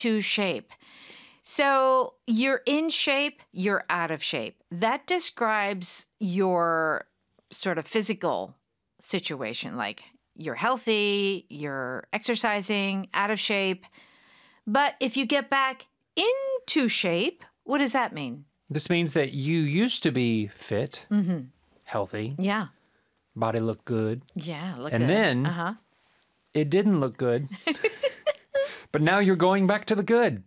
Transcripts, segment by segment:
into shape. So you're in shape, you're out of shape. That describes your sort of physical situation, like you're healthy, you're exercising, out of shape. But if you get back into shape, what does that mean? This means that you used to be fit, healthy, Yeah. body looked good, Yeah, look and good. then it didn't look good. But now you're going back to the good.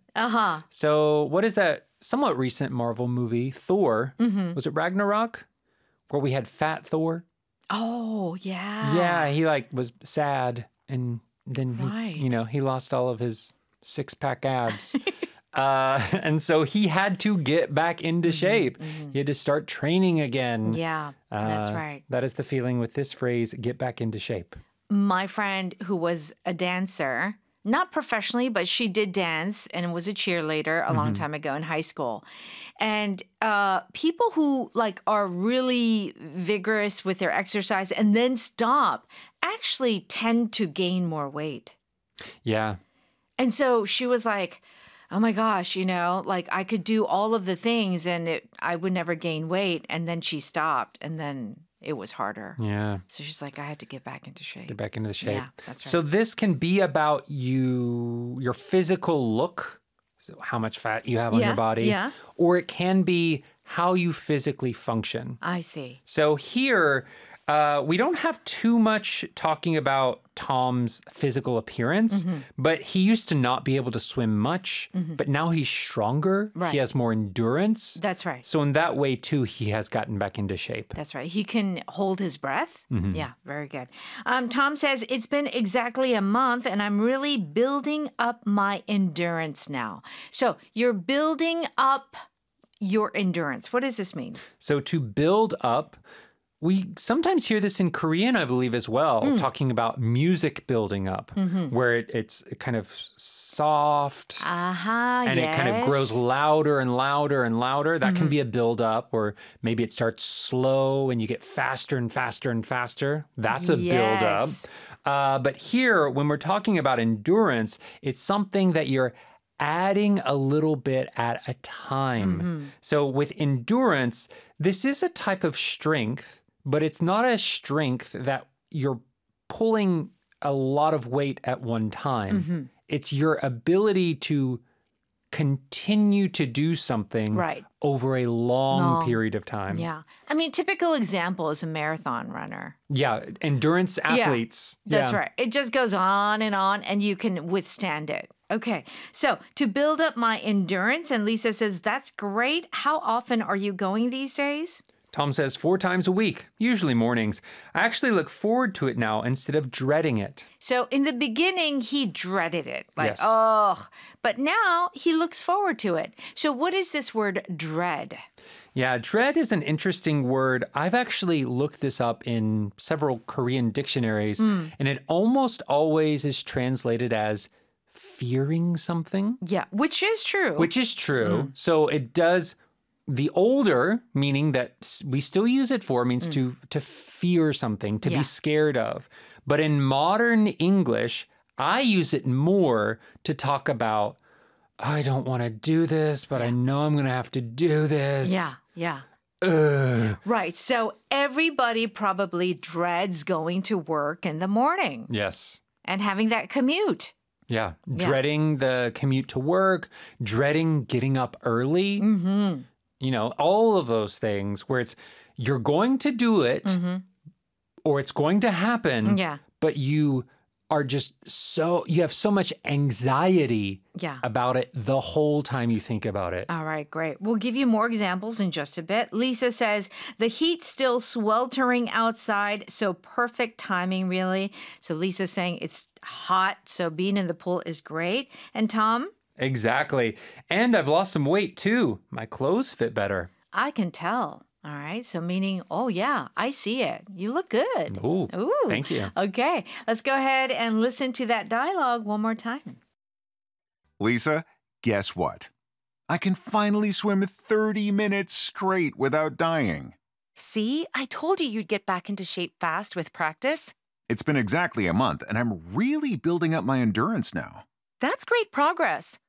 So what is that somewhat recent Marvel movie, Thor? Was it Ragnarok? Where we had fat Thor? Oh, yeah. Yeah, he like was sad and then Right. he lost all of his six-pack abs. And so he had to get back into shape. He had to start training again. Yeah, that's right. That is the feeling with this phrase, get back into shape. My friend who was a dancer, not professionally, but she did dance and was a cheerleader a long time ago in high school. And people who like are really vigorous with their exercise and then stop actually tend to gain more weight. Yeah. And so she was like, oh my gosh, like I could do all of the things and I would never gain weight. And then she stopped and then it was harder. Yeah. So she's like, I had to get back into shape. Get back into the shape. Yeah, that's right. So this can be about your physical look, so how much fat you have on your body. Yeah. Or it can be how you physically function. I see. So here, we don't have too much talking about Tom's physical appearance, but he used to not be able to swim much, but now he's stronger. Right. He has more endurance. That's right. So in that way, too, he has gotten back into shape. That's right. He can hold his breath. Yeah, very good. Tom says, it's been exactly a month and I'm really building up my endurance now. So you're building up your endurance. What does this mean? So to build up, we sometimes hear this in Korean, I believe, as well, talking about music building up, where it's kind of soft and it kind of grows louder and louder and louder. That can be a build up, or maybe it starts slow and you get faster and faster and faster. That's a build up. But here, when we're talking about endurance, it's something that you're adding a little bit at a time. So with endurance, this is a type of strength, but it's not a strength that you're pulling a lot of weight at one time. It's your ability to continue to do something over a long period of time. Yeah. I mean, typical example is a marathon runner. Yeah, endurance athletes. That's right. It just goes on and you can withstand it. Okay, so to build up my endurance, and Lisa says, that's great. How often are you going these days? Tom says 4 times a week, usually mornings. I actually look forward to it now instead of dreading it. So in the beginning, he dreaded it. Like, Yes. oh, but now he looks forward to it. So what is this word dread? Yeah, dread is an interesting word. I've actually looked this up in several Korean dictionaries, and it almost always is translated as fearing something. Yeah, which is true. Which is true. So it does, the older, meaning that we still use it for, means to fear something, to be scared of. But in modern English, I use it more to talk about, I don't want to do this, but I know I'm going to have to do this. Yeah. Right. So everybody probably dreads going to work in the morning. Yes. And having that commute. Yeah. Dreading the commute to work, dreading getting up early. You know, all of those things where it's, you're going to do it or it's going to happen. Yeah. But you are just you have so much anxiety about it the whole time you think about it. All right, great. We'll give you more examples in just a bit. Lisa says, the heat's still sweltering outside, so perfect timing, really. So Lisa's saying it's hot, so being in the pool is great. And Tom? Exactly. And I've lost some weight too. My clothes fit better. I can tell. All right. So meaning, oh, yeah, I see it. You look good. Ooh, thank you. Okay. Let's go ahead and listen to that dialogue one more time. Lisa, guess what? I can finally swim 30 minutes straight without dying. See, I told you you'd get back into shape fast with practice. It's been exactly a month, and I'm really building up my endurance now. That's great progress.